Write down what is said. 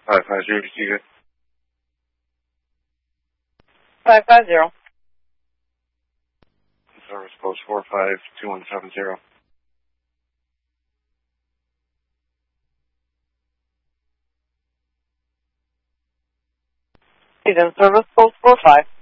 550, receive it. 550. Service post 452170. Agent service post 45.